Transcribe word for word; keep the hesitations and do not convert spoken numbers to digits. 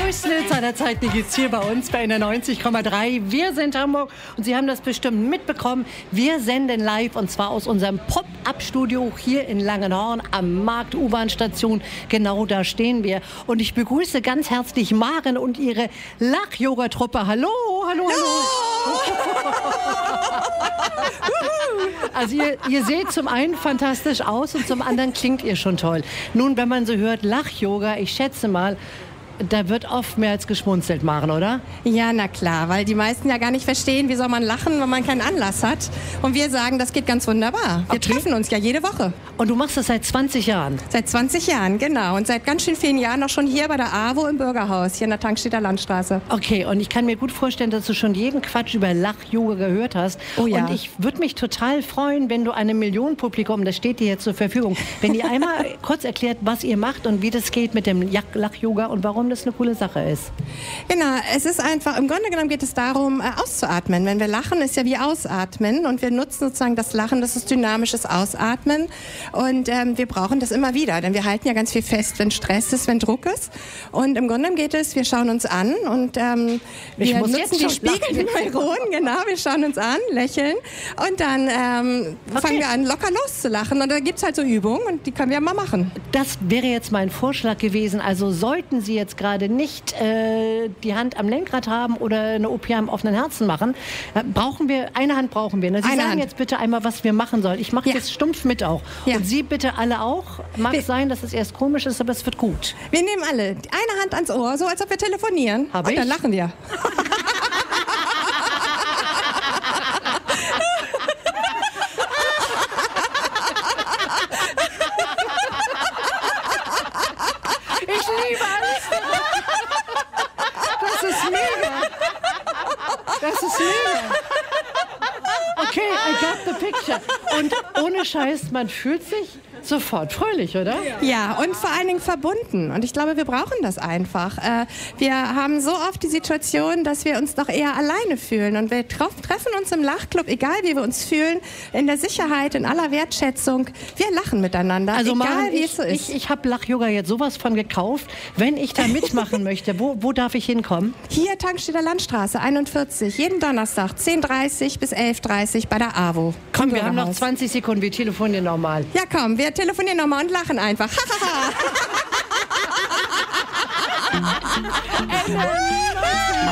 größten Hits aller Zeiten, die gibt's hier bei uns bei N R neunzig Komma drei. Wir sind Hamburg und Sie haben das bestimmt mitbekommen. Wir senden live und zwar aus unserem Pop-Up-Studio hier in Langenhorn am Markt U-Bahn-Station. Genau da stehen wir. Und ich begrüße ganz herzlich Maren und ihre Lach-Yoga-Truppe. Hallo, hallo, hallo. Also ihr, ihr seht zum einen fantastisch aus und zum anderen klingt ihr schon toll. Nun, wenn man so hört, Lach-Yoga, ich schätze mal, da wird oft mehr als geschmunzelt, Maren, oder? Ja, na klar, weil die meisten ja gar nicht verstehen, wie soll man lachen, wenn man keinen Anlass hat. Und wir sagen, das geht ganz wunderbar. Wir Okay. treffen uns ja jede Woche. Und du machst das seit zwanzig Jahren? Seit zwanzig Jahren, genau. Und seit ganz schön vielen Jahren auch schon hier bei der AWO im Bürgerhaus, hier in der Tankstädter Landstraße. Okay, und ich kann mir gut vorstellen, dass du schon jeden Quatsch über Lach-Yoga gehört hast. Oh ja. Und ich würde mich total freuen, wenn du einem Millionenpublikum, das steht dir jetzt zur Verfügung, wenn ihr einmal kurz erklärt, was ihr macht und wie das geht mit dem Lach-Yoga und warum das eine coole Sache ist. Genau, es ist einfach, im Grunde genommen geht es darum, äh, auszuatmen. Wenn wir lachen, ist ja wie ausatmen. Und wir nutzen sozusagen das Lachen, das ist dynamisches Ausatmen. Und ähm, wir brauchen das immer wieder, denn wir halten ja ganz viel fest, wenn Stress ist, wenn Druck ist. Und im Grunde genommen geht es, wir schauen uns an und ähm, Ich wir muss nutzen jetzt die schon Spiegel, die Neuronen, genau, wir schauen uns an, lächeln und dann ähm, Okay. fangen wir an, locker loszulachen. Und da gibt es halt so Übungen und die können wir mal machen. Das wäre jetzt mein Vorschlag gewesen. Also sollten Sie jetzt gerade nicht äh, die Hand am Lenkrad haben oder eine O P am offenen Herzen machen, äh, brauchen wir, eine Hand brauchen wir. Ne? Sie Eine sagen Hand. jetzt bitte einmal, was wir machen sollen. Ich mache Ja. jetzt stumpf mit auch. Ja. Und Sie bitte alle auch. Mag Wir- sein, dass es erst komisch ist, aber es wird gut. Wir nehmen alle eine Hand ans Ohr, so als ob wir telefonieren. Hab und ich? dann lachen wir. Ich liebe alles. Das ist mega. Das ist mega. Okay, I got the picture. Und ohne Scheiß, man fühlt sich sofort fröhlich, oder? Ja, und vor allen Dingen verbunden. Und ich glaube, wir brauchen das einfach. Äh, wir haben so oft die Situation, dass wir uns doch eher alleine fühlen. Und wir traf- treffen uns im Lachclub, egal wie wir uns fühlen, in der Sicherheit, in aller Wertschätzung. Wir lachen miteinander, Also egal Maren, wie ich, es so ist. ich, ich habe Lach-Yoga jetzt sowas von gekauft. Wenn ich da mitmachen möchte, wo, wo darf ich hinkommen? Hier Tankstädter Landstraße einundvierzig, jeden Donnerstag, zehn Uhr dreißig bis elf Uhr dreißig bei der AWO. Komm, Im wir haben noch Bürgerhaus. zwanzig Sekunden, wir telefonieren nochmal. Ja, komm, wir telefonieren nochmal und lachen einfach. N R